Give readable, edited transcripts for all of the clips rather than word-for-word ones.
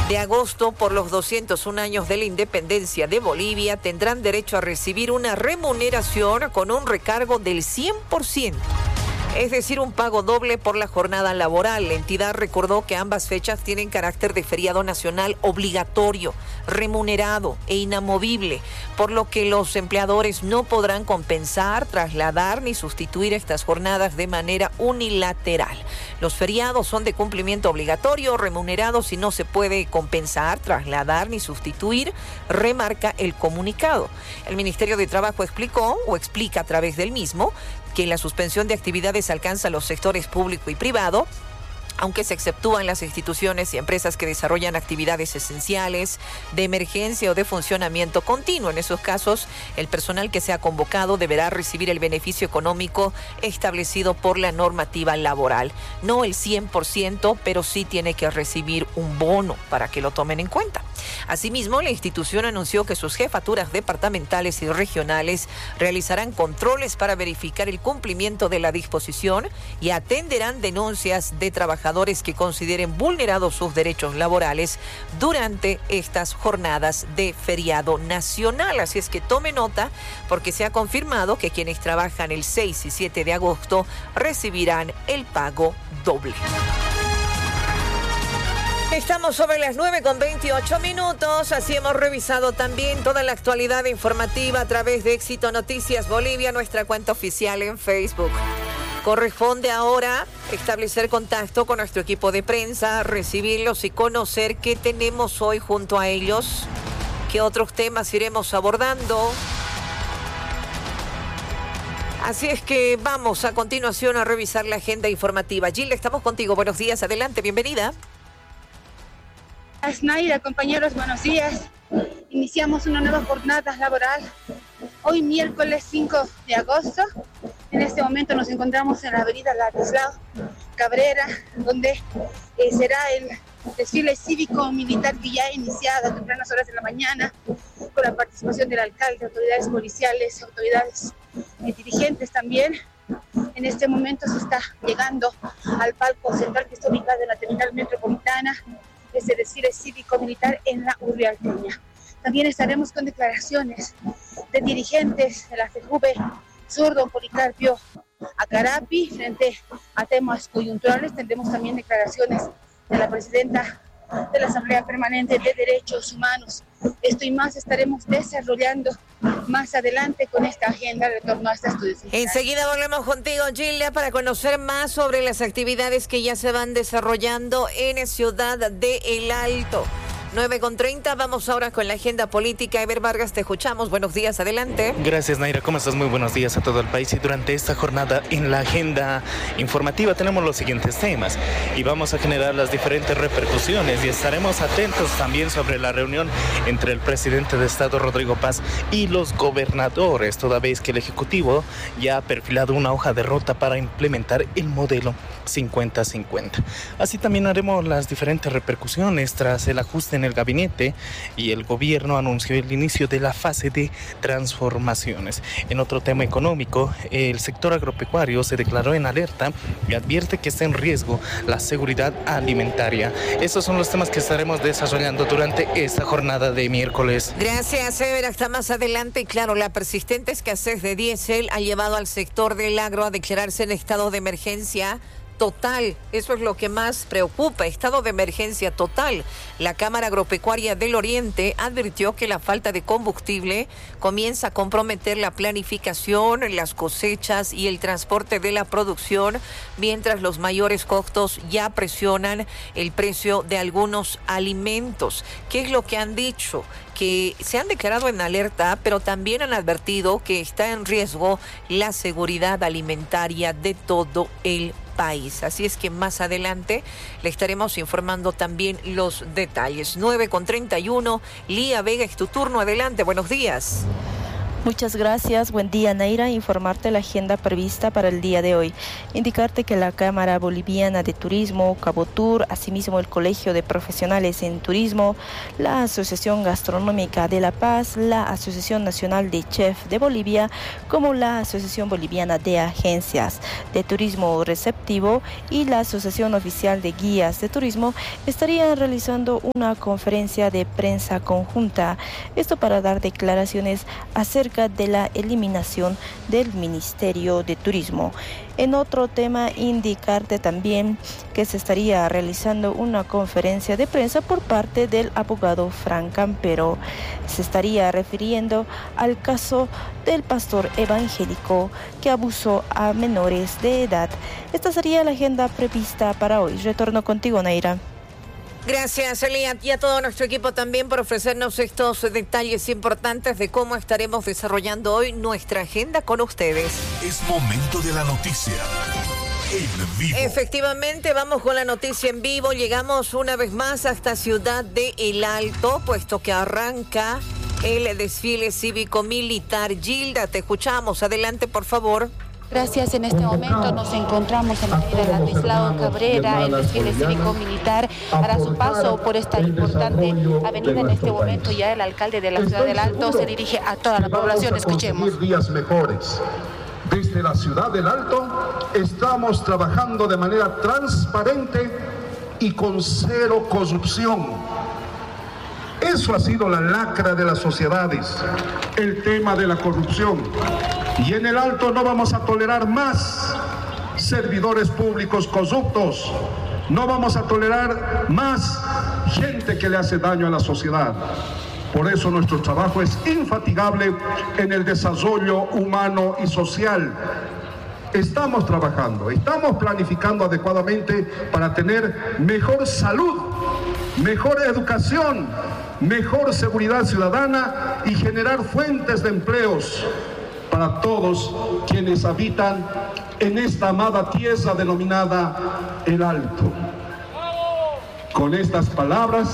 de agosto, por los 201 años de la independencia de Bolivia, tendrán derecho a recibir una remuneración con un recargo del 100%. Es decir, un pago doble por la jornada laboral. La entidad recordó que ambas fechas tienen carácter de feriado nacional obligatorio, remunerado e inamovible, por lo que los empleadores no podrán compensar, trasladar ni sustituir estas jornadas de manera unilateral. Los feriados son de cumplimiento obligatorio, remunerados y no se puede compensar, trasladar ni sustituir, remarca el comunicado. El Ministerio de Trabajo explica a través del mismo que la suspensión de actividades alcanza los sectores público y privado, aunque se exceptúan las instituciones y empresas que desarrollan actividades esenciales, de emergencia o de funcionamiento continuo. En esos casos, el personal que sea convocado deberá recibir el beneficio económico establecido por la normativa laboral. No el 100%, pero sí tiene que recibir un bono para que lo tomen en cuenta. Asimismo, la institución anunció que sus jefaturas departamentales y regionales realizarán controles para verificar el cumplimiento de la disposición y atenderán denuncias de trabajadores que consideren vulnerados sus derechos laborales durante estas jornadas de feriado nacional. Así es que tome nota, porque se ha confirmado que quienes trabajan el 6 y 7 de agosto recibirán el pago doble. Estamos sobre las 9:28. Así hemos revisado también toda la actualidad informativa a través de Éxito Noticias Bolivia, nuestra cuenta oficial en Facebook. Corresponde ahora establecer contacto con nuestro equipo de prensa, recibirlos y conocer qué tenemos hoy junto a ellos, qué otros temas iremos abordando. Así es que vamos a continuación a revisar la agenda informativa. Gilda, estamos contigo. Buenos días, adelante, bienvenida. Naira, compañeros, buenos días. Iniciamos una nueva jornada laboral. Hoy miércoles 5 de agosto. En este momento nos encontramos en la avenida Ladislao Cabrera, donde será el desfile cívico-militar que ya ha iniciado a tempranas horas de la mañana, con la participación del alcalde, autoridades policiales, autoridades dirigentes también. En este momento se está llegando al palco central que está ubicado en la terminal metropolitana, ese desfile cívico-militar en la Urrialteña. También estaremos con declaraciones de dirigentes de la FEJUVE Sur, don Policarpio Acarapi, frente a temas coyunturales. Tendremos también declaraciones de la presidenta de la Asamblea Permanente de Derechos Humanos. Esto y más estaremos desarrollando más adelante con esta agenda de retorno a este estudio. Enseguida volvemos contigo, Gilda, para conocer más sobre las actividades que ya se van desarrollando en Ciudad de El Alto. 9:30, vamos ahora con la agenda política. Eber Vargas, te escuchamos. Buenos días, adelante. Gracias, Naira. ¿Cómo estás? Muy buenos días a todo el país. Y durante esta jornada en la agenda informativa tenemos los siguientes temas y vamos a generar las diferentes repercusiones y estaremos atentos también sobre la reunión entre el presidente de Estado, Rodrigo Paz, y los gobernadores, toda vez que el Ejecutivo ya ha perfilado una hoja de ruta para implementar el modelo 50-50. Así también haremos las diferentes repercusiones tras el ajuste en el gabinete y el gobierno anunció el inicio de la fase de transformaciones. En otro tema económico, el sector agropecuario se declaró en alerta y advierte que está en riesgo la seguridad alimentaria. Esos son los temas que estaremos desarrollando durante esta jornada de miércoles. Gracias, Ever. Hasta más adelante. Y claro, la persistente escasez de diésel ha llevado al sector del agro a declararse en estado de emergencia total. Eso es lo que más preocupa, estado de emergencia total. La Cámara Agropecuaria del Oriente advirtió que la falta de combustible comienza a comprometer la planificación, las cosechas y el transporte de la producción, mientras los mayores costos ya presionan el precio de algunos alimentos. ¿Qué es lo que han dicho? Que se han declarado en alerta, pero también han advertido que está en riesgo la seguridad alimentaria de todo el país. Así es que más adelante le estaremos informando también los detalles. 9:31, Lía Vega, es tu turno, adelante, buenos días. Muchas gracias. Buen día, Naira. Informarte la agenda prevista para el día de hoy. Indicarte que la Cámara Boliviana de Turismo, Cabotur, asimismo el Colegio de Profesionales en Turismo, la Asociación Gastronómica de La Paz, la Asociación Nacional de Chef de Bolivia, como la Asociación Boliviana de Agencias de Turismo Receptivo y la Asociación Oficial de Guías de Turismo estarían realizando una conferencia de prensa conjunta. Esto para dar declaraciones acerca de la eliminación del Ministerio de Turismo. En otro tema, indicarte también que se estaría realizando una conferencia de prensa por parte del abogado Frank Campero. Se estaría refiriendo al caso del pastor evangélico que abusó a menores de edad. Esta sería la agenda prevista para hoy. Retorno contigo, Naira. Gracias, Elia, y a todo nuestro equipo también por ofrecernos estos detalles importantes de cómo estaremos desarrollando hoy nuestra agenda con ustedes. Es momento de la noticia en vivo. Efectivamente, vamos con la noticia en vivo. Llegamos una vez más hasta Ciudad de El Alto, puesto que arranca el desfile cívico-militar. Gilda, te escuchamos. Adelante, por favor. Gracias. En este momento nos encontramos en la avenida Ladislao Cabrera. El desfile cívico-militar hará su paso por esta importante avenida. En este momento ya el alcalde de la ciudad del Alto se dirige a toda la población. Escuchemos. Días mejores. Desde la ciudad del Alto estamos trabajando de manera transparente y con cero corrupción. Eso ha sido la lacra de las sociedades, el tema de la corrupción. Y en el Alto no vamos a tolerar más servidores públicos corruptos. No vamos a tolerar más gente que le hace daño a la sociedad. Por eso nuestro trabajo es infatigable en el desarrollo humano y social. Estamos trabajando, estamos planificando adecuadamente para tener mejor salud, mejor educación, mejor seguridad ciudadana y generar fuentes de empleos para todos quienes habitan en esta amada tierra denominada El Alto. Con estas palabras,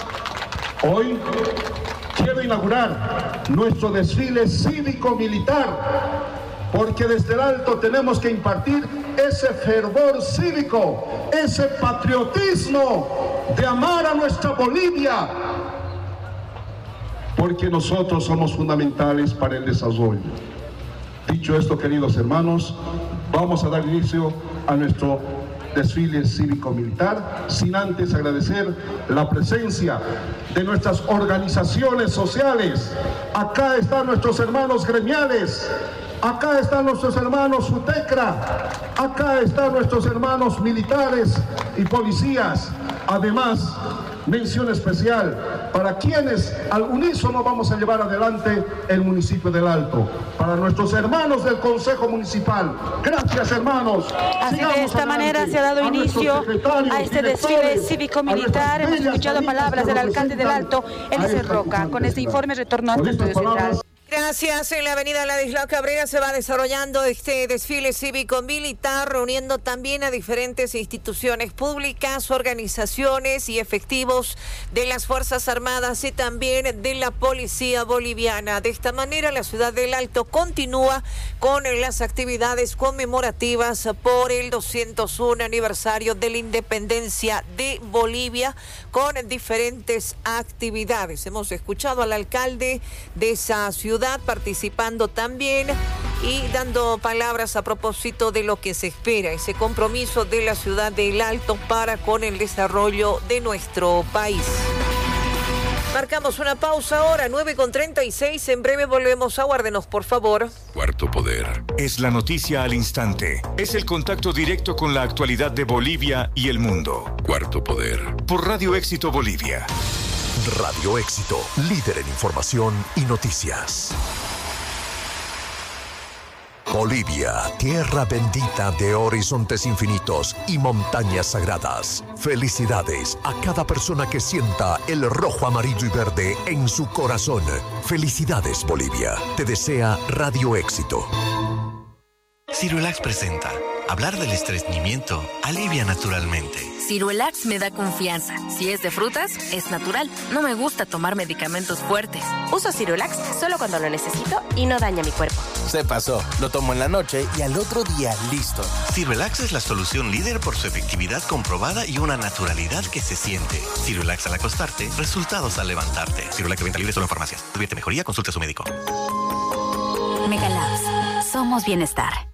hoy quiero inaugurar nuestro desfile cívico-militar, porque desde El Alto tenemos que impartir ese fervor cívico, ese patriotismo de amar a nuestra Bolivia, porque nosotros somos fundamentales para el desarrollo. Dicho esto, queridos hermanos, vamos a dar inicio a nuestro desfile cívico-militar, sin antes agradecer la presencia de nuestras organizaciones sociales. Acá están nuestros hermanos gremiales, acá están nuestros hermanos FUTECRA, acá están nuestros hermanos militares y policías. Además, mención especial para quienes al unísono vamos a llevar adelante el municipio del Alto, para nuestros hermanos del Consejo Municipal. Gracias, hermanos. Así de esta manera se ha dado inicio a este desfile cívico-militar. Hemos escuchado palabras del alcalde del Alto, Eliezer Roca. Con este informe retorno a este estudio central. Gracias. En la avenida Ladislao Cabrera se va desarrollando este desfile cívico-militar, reuniendo también a diferentes instituciones públicas, organizaciones y efectivos de las Fuerzas Armadas y también de la Policía Boliviana. De esta manera, la ciudad del Alto continúa con las actividades conmemorativas por el 201 aniversario de la independencia de Bolivia, con diferentes actividades. Hemos escuchado al alcalde de esa ciudad participando también y dando palabras a propósito de lo que se espera, ese compromiso de la ciudad del Alto para con el desarrollo de nuestro país. Marcamos una pausa ahora, 9:36. En breve volvemos. Aguárdenos, por favor. Cuarto Poder. Es la noticia al instante. Es el contacto directo con la actualidad de Bolivia y el mundo. Cuarto Poder. Por Radio Éxito Bolivia. Radio Éxito, líder en información y noticias. Bolivia, tierra bendita de horizontes infinitos y montañas sagradas. Felicidades a cada persona que sienta el rojo, amarillo y verde en su corazón. Felicidades, Bolivia. Te desea Radio Éxito. Cirulac presenta Hablar del estreñimiento alivia naturalmente. Ciruelax me da confianza. Si es de frutas, es natural. No me gusta tomar medicamentos fuertes. Uso Ciruelax solo cuando lo necesito y no daña mi cuerpo. Se pasó. Lo tomo en la noche y al otro día listo. Ciruelax es la solución líder por su efectividad comprobada y una naturalidad que se siente. Ciruelax al acostarte, resultados al levantarte. Ciruelax de venta libre solo en farmacias. Advierte mejoría, consulte a su médico. Megalabs. Somos bienestar.